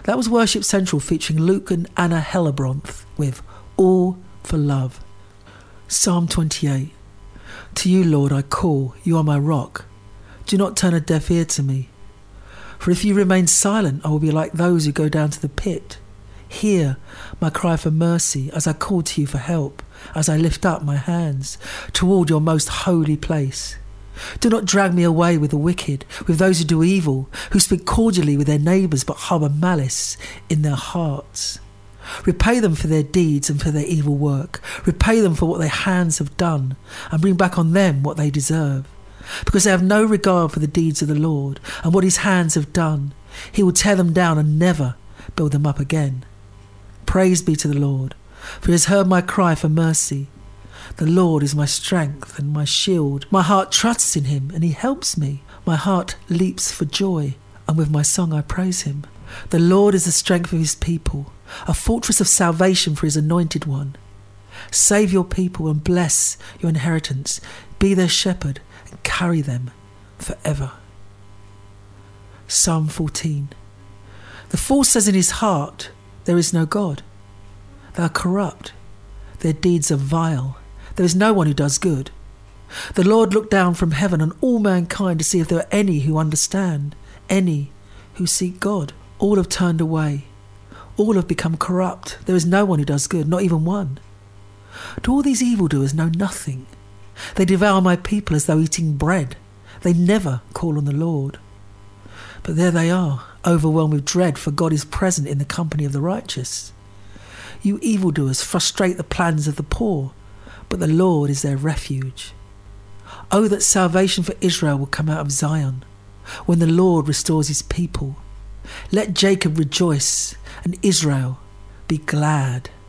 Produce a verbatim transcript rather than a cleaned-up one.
That was Worship Central featuring Luke and Anna Hellebronth with All for Love. Psalm twenty-eight. To you, Lord, I call, you are my rock. Do not turn a deaf ear to me. For if you remain silent, I will be like those who go down to the pit. Hear my cry for mercy as I call to you for help, as I lift up my hands toward your most holy place. Do not drag me away with the wicked, with those who do evil, who speak cordially with their neighbours but harbour malice in their hearts. Repay them for their deeds and for their evil work. Repay them for what their hands have done, and bring back on them what they deserve. Because they have no regard for the deeds of the Lord, and what his hands have done. He will tear them down and never build them up again. Praise be to the Lord, for he has heard my cry for mercy. The Lord is my strength and my shield. My heart trusts in him, and he helps me. My heart leaps for joy, and with my song I praise him. The Lord is the strength of his people, a fortress of salvation for his anointed one. Save your people and bless your inheritance. Be their shepherd and carry them forever. Psalm fourteen. The fool says in his heart, there is no God. They are corrupt. Their deeds are vile. There is no one who does good. The Lord looked down from heaven on all mankind to see if there are any who understand, any who seek God. All have turned away. All have become corrupt. There is no one who does good, not even one. Do all these evildoers know nothing? They devour my people as though eating bread. They never call on the Lord. But there they are, overwhelmed with dread, for God is present in the company of the righteous. You evildoers frustrate the plans of the poor, but the Lord is their refuge. Oh, that salvation for Israel will come out of Zion, when the Lord restores his people. Let Jacob rejoice and Israel be glad.